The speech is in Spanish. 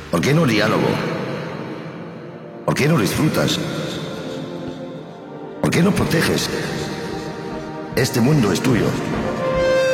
¿Por qué no diálogo? ¿Por qué no disfrutas? ¿Por qué no proteges? Este mundo es tuyo.